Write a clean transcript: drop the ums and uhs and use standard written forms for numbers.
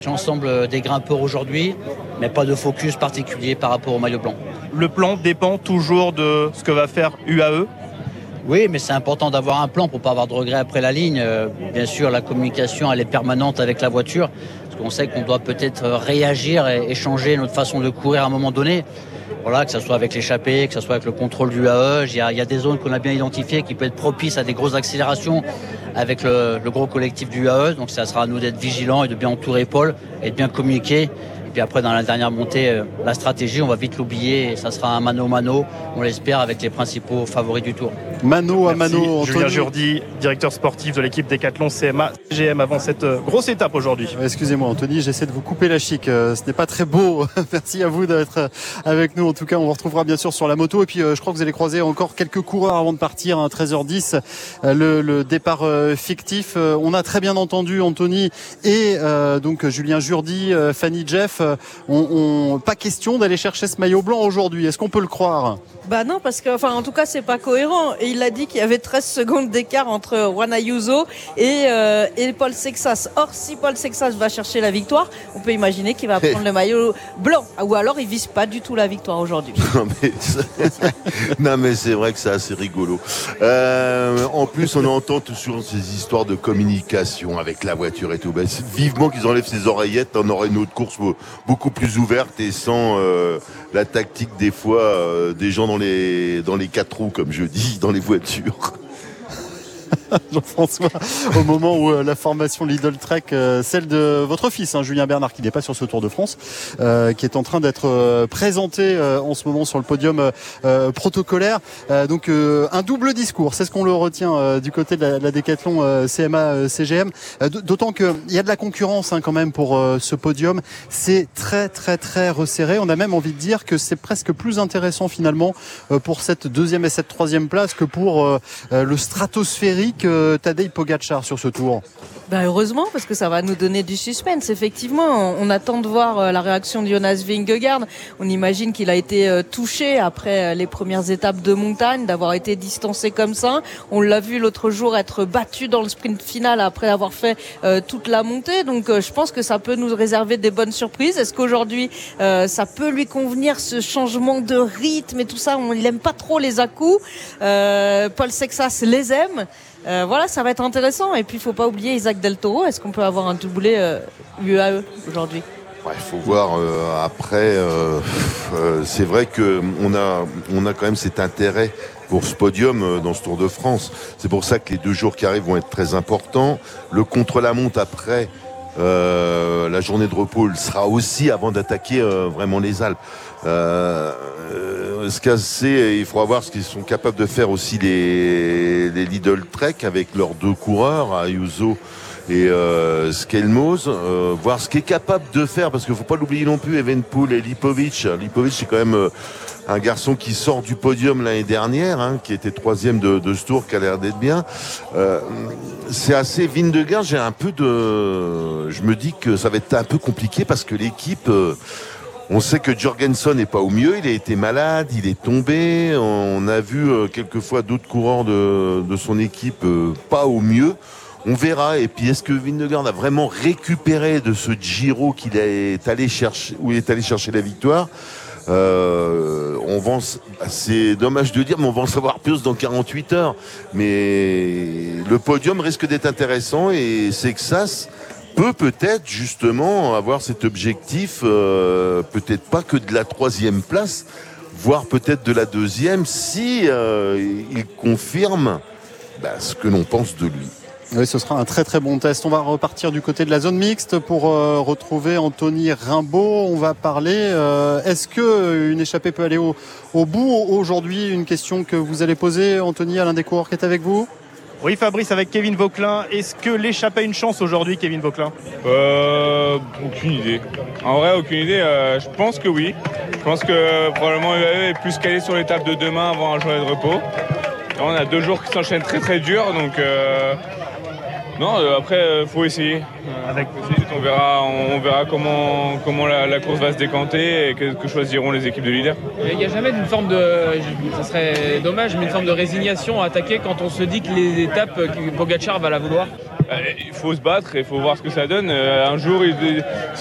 J'ensemble des grimpeurs aujourd'hui, mais pas de focus particulier par rapport au maillot blanc. Le plan dépend toujours de ce que va faire UAE. Oui, mais c'est important d'avoir un plan pour ne pas avoir de regrets après la ligne. Bien sûr, la communication, elle est permanente avec la voiture, parce qu'on sait qu'on doit peut-être réagir et changer notre façon de courir à un moment donné. Voilà, que ce soit avec l'échappée, que ce soit avec le contrôle du AE. Il y a des zones qu'on a bien identifiées qui peuvent être propices à des grosses accélérations avec le gros collectif du AE. Donc ça sera à nous d'être vigilants et de bien entourer Paul et de bien communiquer. Et puis après, dans la dernière montée, la stratégie, on va vite l'oublier. Et ça sera un mano-mano, on l'espère, avec les principaux favoris du Tour. Mano à mano, Anthony. Julien Jourdi, directeur sportif de l'équipe Décathlon CMA CGM avant cette grosse étape aujourd'hui. Excusez-moi Anthony, j'essaie de vous couper la chic. Ce n'est pas très beau. Merci à vous d'être avec nous. En tout cas, on vous retrouvera bien sûr sur la moto. Et puis, je crois que vous allez croiser encore quelques coureurs avant de partir. 13h10, le départ fictif. On a très bien entendu Anthony et donc Julien Jourdi, Fanny Jeff. Pas question d'aller chercher ce maillot blanc aujourd'hui. Est-ce qu'on peut le croire ? Bah non, parce que, en tout cas, c'est pas cohérent. Et il a dit qu'il y avait 13 secondes d'écart entre Juan Ayuso et Paul Sexas. Or, si Paul Sexas va chercher la victoire, on peut imaginer qu'il va prendre le maillot blanc. Ou alors, il vise pas du tout la victoire aujourd'hui. Non, mais c'est vrai que c'est assez rigolo. En plus, on entend toujours ces histoires de communication avec la voiture et tout. Ben, vivement qu'ils enlèvent ces oreillettes, on aurait une autre course beaucoup plus ouverte et sans la tactique des fois des gens dans les 4 roues, comme je dis, dans les voitures. Jean-François, au moment où la formation Lidl Trek, celle de votre fils, Julien Bernard, qui n'est pas sur ce Tour de France, qui est en train d'être présenté en ce moment sur le podium protocolaire. Donc un double discours, c'est ce qu'on le retient du côté de la Décathlon CMA CGM. D'autant qu'il y a de la concurrence quand même pour ce podium. C'est très très très resserré. On a même envie de dire que c'est presque plus intéressant finalement pour cette deuxième et cette troisième place que pour le stratosphérique Tadej Pogačar sur ce Tour. Heureusement, parce que ça va nous donner du suspense. Effectivement, on attend de voir la réaction de Jonas Vingegaard. On imagine qu'il a été touché après les premières étapes de montagne, d'avoir été distancé comme ça. On l'a vu l'autre jour être battu dans le sprint final après avoir fait toute la montée. Donc je pense que ça peut nous réserver des bonnes surprises. Est-ce qu'aujourd'hui ça peut lui convenir, ce changement de rythme et tout ça? Il aime pas trop les à-coups. Paul Sexas les aime. Voilà, ça va être intéressant. Et puis, il ne faut pas oublier Isaac Del Toro. Est-ce qu'on peut avoir un doublé UAE aujourd'hui? Il faut voir après. C'est vrai qu'on a quand même cet intérêt pour ce podium dans ce Tour de France. C'est pour ça que les 2 jours qui arrivent vont être très importants. Le contre-la-montre après la journée de repos le sera aussi avant d'attaquer vraiment les Alpes. Il faudra voir ce qu'ils sont capables de faire aussi les Lidl Trek avec leurs 2 coureurs, Ayuso et Skelmos, voir ce qu'est capable de faire, parce qu'il ne faut pas l'oublier non plus, Evenepoel et Lipovic. Lipovic, c'est quand même un garçon qui sort du podium l'année dernière, qui était 3e de ce Tour, qui a l'air d'être bien. C'est assez Vingegaard, je me dis que ça va être un peu compliqué parce que l'équipe... On sait que Jorgensen n'est pas au mieux, il a été malade, il est tombé. On a vu quelquefois d'autres coureurs de son équipe pas au mieux. On verra. Et puis, est-ce que Vingegaard a vraiment récupéré de ce Giro qu'il est allé chercher, où il est allé chercher la victoire? C'est dommage de dire, mais on va en savoir plus dans 48 heures. Mais le podium risque d'être intéressant et Sexas peut-être justement avoir cet objectif, peut-être pas que de la 3e place, voire peut-être de la 2e, si il confirme ce que l'on pense de lui. Oui, ce sera un très très bon test. On va repartir du côté de la zone mixte pour retrouver Anthony Rimbaud. On va parler, est-ce qu'une échappée peut aller au bout aujourd'hui? Une question que vous allez poser, Anthony, à l'un des coureurs qui est avec vous. Oui, Fabrice, avec Kevin Vauquelin. Est-ce que l'échappée a une chance aujourd'hui, Kevin Vauquelin? Aucune idée. En vrai, aucune idée. Je pense que oui. Je pense que probablement UAE est plus calé sur l'étape de demain avant un journée de repos. Là, on a 2 jours qui s'enchaînent très très durs, donc non. Après, faut essayer. On verra comment la course va se décanter et que choisiront les équipes de leaders. Il n'y a jamais une forme ça serait dommage, mais une forme de résignation à attaquer quand on se dit que les étapes, Pogačar va la vouloir. Il faut se battre et il faut voir ce que ça donne. Un jour,